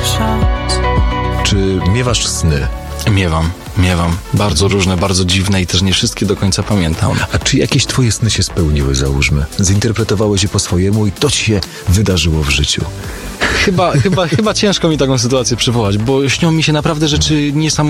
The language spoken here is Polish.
Czy miewasz sny? Miewam. Bardzo różne, bardzo dziwne i też nie wszystkie do końca pamiętam. A czy jakieś twoje sny się spełniły, załóżmy? Zinterpretowałeś je po swojemu i to ci się wydarzyło w życiu? Chyba ciężko mi taką sytuację przywołać, bo śnią mi się naprawdę rzeczy niesamowite.